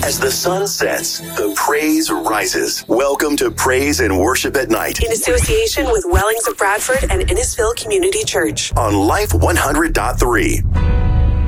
As the sun sets, the praise rises. Welcome to Praise and Worship at Night, in association with Wellings of Bradford and Innisfil Community Church on Life 100.3.